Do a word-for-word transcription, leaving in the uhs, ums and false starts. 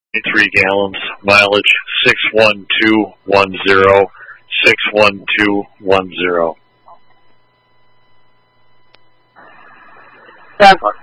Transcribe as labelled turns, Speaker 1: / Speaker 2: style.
Speaker 1: three gallons, mileage six one two one zero, six one two one zero.
Speaker 2: Seven.